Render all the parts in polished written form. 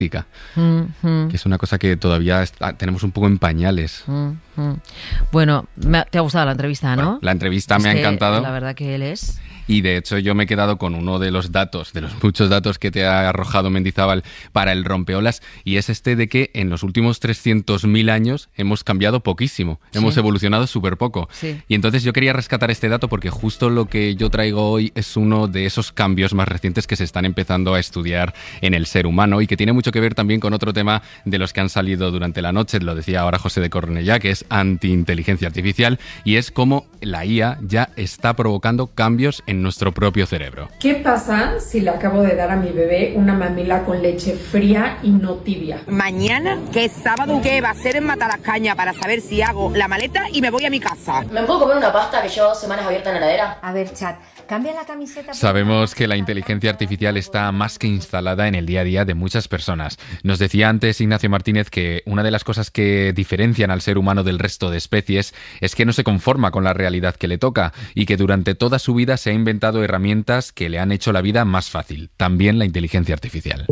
que es una cosa que todavía tenemos un poco en pañales. Bueno, te ha gustado la entrevista, ¿no? Bueno, la entrevista me ha encantado. La verdad que él es... Y de hecho yo me he quedado con uno de los datos, de los muchos datos que te ha arrojado Mendizábal para el rompeolas, y es este de que en los últimos 300.000 años hemos cambiado poquísimo, hemos evolucionado súper poco. Sí. Y entonces yo quería rescatar este dato porque justo lo que yo traigo hoy es uno de esos cambios más recientes que se están empezando a estudiar en el ser humano y que tiene mucho que ver también con otro tema de los que han salido durante la noche, lo decía ahora José de Cornellá, que es anti-inteligencia artificial, y es cómo la IA ya está provocando cambios en nuestro propio cerebro. ¿Qué pasa si le acabo de dar a mi bebé una mamila con leche fría y no tibia? Mañana, que es sábado, ¿qué va a ser en Matalascaña para saber si hago la maleta y me voy a mi casa? ¿Me puedo comer una pasta que llevo semanas abierta en la heladera? A ver, chat, cambia la camiseta. Sabemos que la inteligencia artificial está más que instalada en el día a día de muchas personas. Nos decía antes Ignacio Martínez que una de las cosas que diferencian al ser humano del resto de especies es que no se conforma con la realidad que le toca y que durante toda su vida se ha inventado herramientas que le han hecho la vida más fácil, también la inteligencia artificial.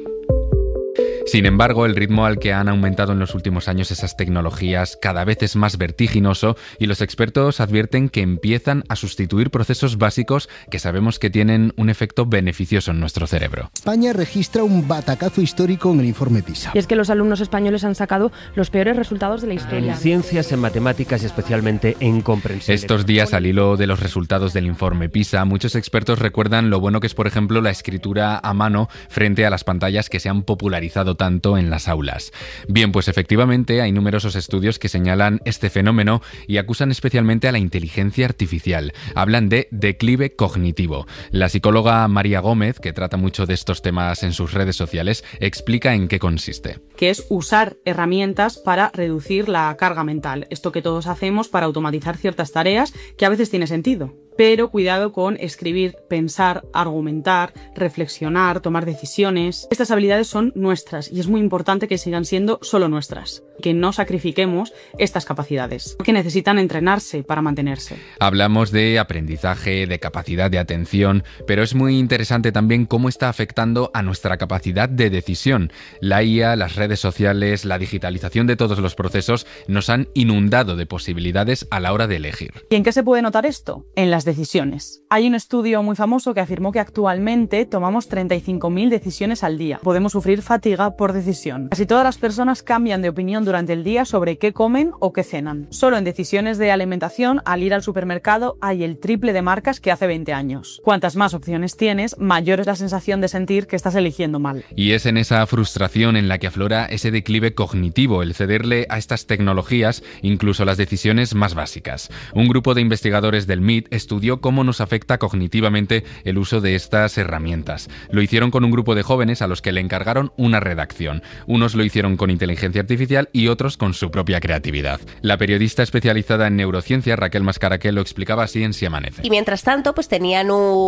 Sin embargo, el ritmo al que han aumentado en los últimos años esas tecnologías cada vez es más vertiginoso y los expertos advierten que empiezan a sustituir procesos básicos que sabemos que tienen un efecto beneficioso en nuestro cerebro. España registra un batacazo histórico en el informe PISA. Y es que los alumnos españoles han sacado los peores resultados de la historia. En ciencias, en matemáticas y especialmente en comprensión. Estos días, al hilo de los resultados del informe PISA, muchos expertos recuerdan lo bueno que es, por ejemplo, la escritura a mano frente a las pantallas que se han popularizado tanto en las aulas. Bien, pues efectivamente hay numerosos estudios que señalan este fenómeno y acusan especialmente a la inteligencia artificial. Hablan de declive cognitivo. La psicóloga María Gómez, que trata mucho de estos temas en sus redes sociales, explica en qué consiste. Que es usar herramientas para reducir la carga mental. Esto que todos hacemos para automatizar ciertas tareas que a veces tiene sentido. Pero cuidado con escribir, pensar, argumentar, reflexionar, tomar decisiones. Estas habilidades son nuestras y es muy importante que sigan siendo solo nuestras. Que no sacrifiquemos estas capacidades, que necesitan entrenarse para mantenerse. Hablamos de aprendizaje, de capacidad de atención, pero es muy interesante también cómo está afectando a nuestra capacidad de decisión. La IA, las redes sociales, la digitalización de todos los procesos nos han inundado de posibilidades a la hora de elegir. ¿Y en qué se puede notar esto? En las decisiones. Hay un estudio muy famoso que afirmó que actualmente tomamos 35.000 decisiones al día. Podemos sufrir fatiga por decisión. Casi todas las personas cambian de opinión durante el día sobre qué comen o qué cenan. Solo en decisiones de alimentación, al ir al supermercado, hay el triple de marcas que hace 20 años. Cuantas más opciones tienes, mayor es la sensación de sentir que estás eligiendo mal. Y es en esa frustración en la que aflora ese declive cognitivo, el cederle a estas tecnologías incluso las decisiones más básicas. Un grupo de investigadores del MIT estudió cómo nos afecta cognitivamente el uso de estas herramientas. Lo hicieron con un grupo de jóvenes a los que le encargaron una redacción. Unos lo hicieron con inteligencia artificial y otros con su propia creatividad. La periodista especializada en neurociencia, Raquel Mascaraquel, lo explicaba así en Si Amanece. Y mientras tanto, pues tenían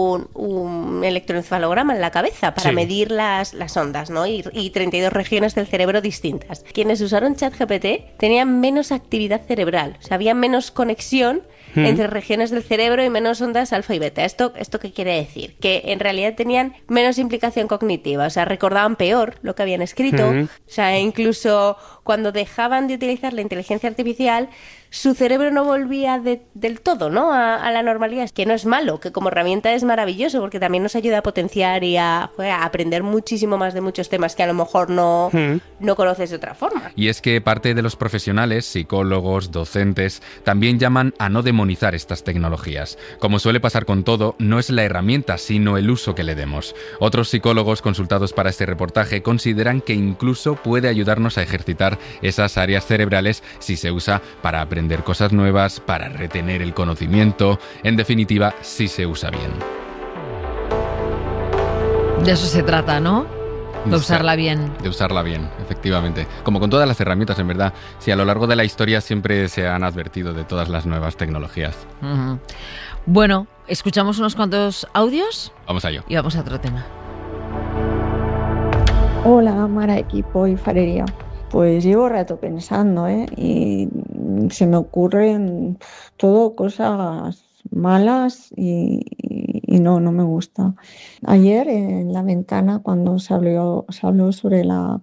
un electroencefalograma en la cabeza para medir las ondas, ¿no? Y 32 regiones del cerebro distintas. Quienes usaron ChatGPT tenían menos actividad cerebral, o sea, había menos conexión entre regiones del cerebro y menos ondas alfa y beta. ¿Esto qué quiere decir? Que en realidad tenían menos implicación cognitiva, o sea, recordaban peor lo que habían escrito, o sea, incluso cuando dejaban de utilizar la inteligencia artificial, su cerebro no volvía del todo, ¿no? a la normalidad, que no es malo, que como herramienta es maravilloso porque también nos ayuda a potenciar y a aprender muchísimo más de muchos temas que a lo mejor no conoces de otra forma. Y es que parte de los profesionales, psicólogos, docentes, también llaman a no demonizar estas tecnologías. Como suele pasar con todo, no es la herramienta, sino el uso que le demos. Otros psicólogos consultados para este reportaje consideran que incluso puede ayudarnos a ejercitar esas áreas cerebrales si se usa para aprender cosas nuevas, para retener el conocimiento, en definitiva, si se usa bien. De eso se trata, ¿no? De usarla bien. De usarla bien, efectivamente. Como con todas las herramientas, en verdad. Sí, a lo largo de la historia siempre se han advertido de todas las nuevas tecnologías. Uh-huh. Bueno, ¿escuchamos unos cuantos audios? Vamos a ello. Y vamos a otro tema. Hola, Mara, equipo y Farería. Pues llevo rato pensando, y se me ocurren todo cosas malas y no me gusta. Ayer en La Ventana, cuando se habló sobre la